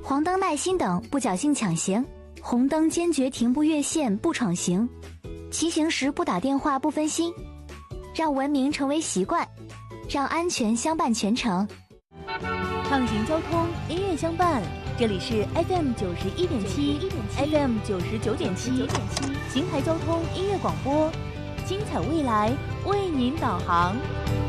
黄灯耐心等，不侥幸抢行；红灯坚决停步越线，不闯行。骑行时不打电话，不分心，让文明成为习惯，让安全相伴全程。 畅行交通，音乐相伴。这里是 FM 91.7 ，FM 99.7，邢台交通音乐广播，精彩未来为您导航。